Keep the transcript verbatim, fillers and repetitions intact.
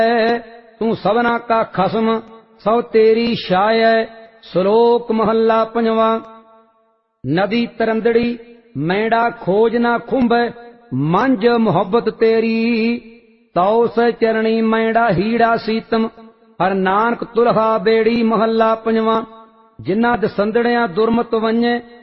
तू सबना का खसम सौ तेरी शाय। श्लोक महला पंजवा। नदी तरंदड़ी मैंडा खोज ना खुंब, मंझ मोहब्बत तेरी। तौ से चरणी मैंडा हीड़ा सीतम, हर नानक तुलहा बेड़ी। महला पंजवा। जिन्ना दसंदड़िया दुरमत वन्ये